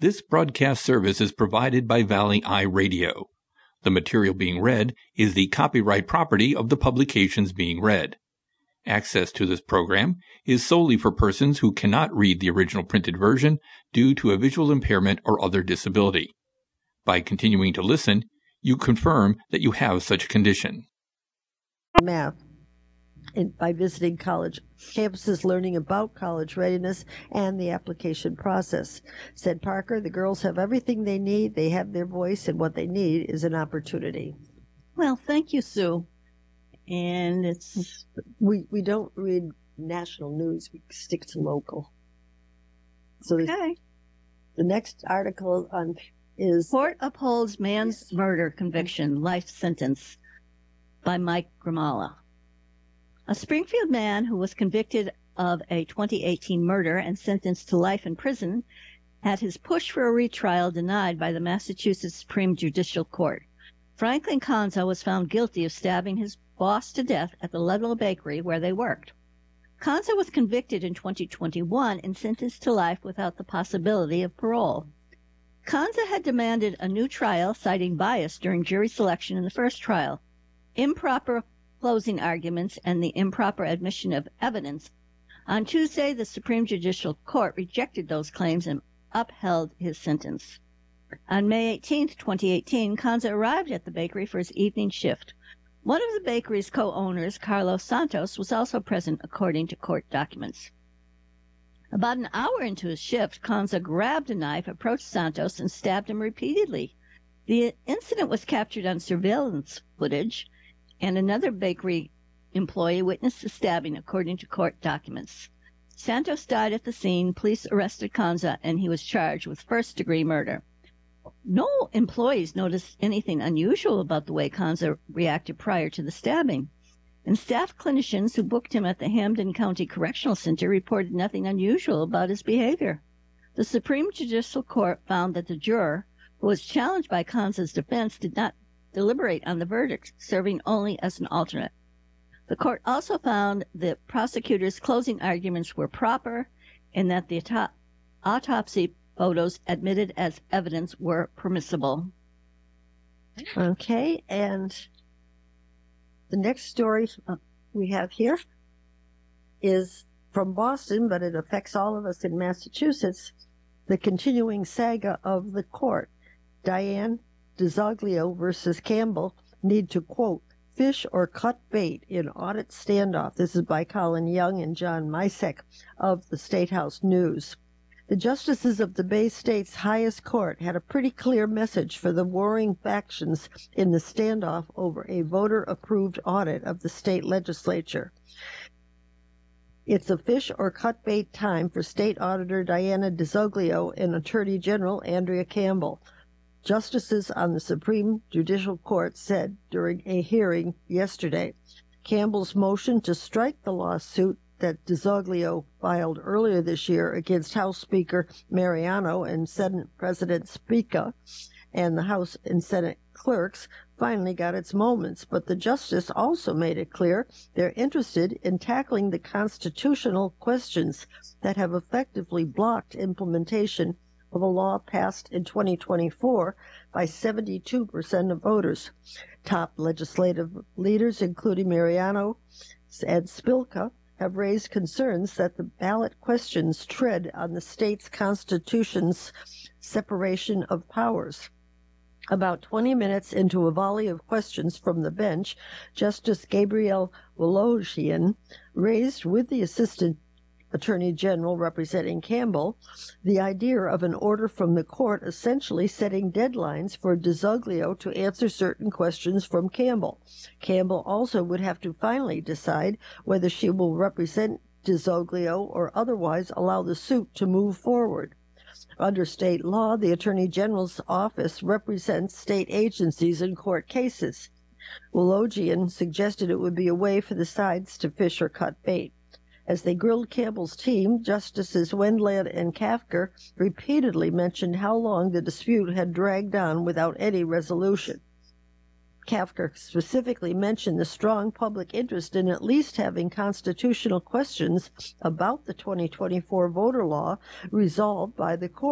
This broadcast service is provided by Valley Eye Radio. The material being read is the copyright property of the publications being read. Access to this program is solely for persons who cannot read the original printed version due to a visual impairment or other disability. By continuing to listen, you confirm that you have such a condition. Math. And by visiting college campuses, learning about college readiness and the application process. Said Parker, the girls have everything they need, they have their voice, and what they need is an opportunity. Well, thank you, Sue. And it's... We don't read national news, we stick to local. So okay. The next article is... Court upholds man's murder conviction, life sentence, by Mike Grimala. A Springfield man who was convicted of a 2018 murder and sentenced to life in prison had his push for a retrial denied by the Massachusetts Supreme Judicial Court. Franklin Conza was found guilty of stabbing his boss to death at the Ludlow Bakery where they worked. Conza was convicted in 2021 and sentenced to life without the possibility of parole. Conza had demanded a new trial, citing bias during jury selection in the first trial, improper closing arguments, and the improper admission of evidence. On Tuesday, the Supreme Judicial Court rejected those claims and upheld his sentence. On May 18, 2018, Conza arrived at the bakery for his evening shift. One of the bakery's co-owners, Carlos Santos, was also present, according to court documents. About an hour into his shift, Conza grabbed a knife, approached Santos, and stabbed him repeatedly. The incident was captured on surveillance footage, and another bakery employee witnessed the stabbing, according to court documents. Santos died at the scene. Police arrested Conza, and he was charged with first-degree murder. No employees noticed anything unusual about the way Conza reacted prior to the stabbing, and staff clinicians who booked him at the Hampden County Correctional Center reported nothing unusual about his behavior. The Supreme Judicial Court found that the juror, who was challenged by Conza's defense, did not deliberate on the verdict, serving only as an alternate. The court also found the prosecutor's closing arguments were proper and that the autopsy photos admitted as evidence were permissible. Okay, and the next story we have here is from Boston, but it affects all of us in Massachusetts, the continuing saga of the court. Diane DiZoglio versus Campbell need to, quote, fish or cut bait in audit standoff. This is by Colin Young and John Misek of the State House News. The justices of the Bay State's highest court had a pretty clear message for the warring factions in the standoff over a voter-approved audit of the state legislature. It's a fish or cut bait time for State Auditor Diana DiZoglio and Attorney General Andrea Campbell. Justices on the Supreme Judicial Court said during a hearing yesterday, Campbell's motion to strike the lawsuit that DiZoglio filed earlier this year against House Speaker Mariano and Senate President Speaker and the House and Senate clerks finally got its moments, but the justice also made it clear they're interested in tackling the constitutional questions that have effectively blocked implementation of a law passed in 2024 by 72% of voters. Top legislative leaders, including Mariano and Spilka, have raised concerns that the ballot questions tread on the state's constitution's separation of powers. About 20 minutes into a volley of questions from the bench, Justice Gabriel Wologian raised with the Assistant Attorney General representing Campbell the idea of an order from the court essentially setting deadlines for DiZoglio to answer certain questions from Campbell. Campbell also would have to finally decide whether she will represent DiZoglio or otherwise allow the suit to move forward. Under state law, the Attorney General's office represents state agencies in court cases. Wologian suggested it would be a way for the sides to fish or cut bait. As they grilled Campbell's team, Justices Wendland and Kafker repeatedly mentioned how long the dispute had dragged on without any resolution. Kafker specifically mentioned the strong public interest in at least having constitutional questions about the 2024 voter law resolved by the court.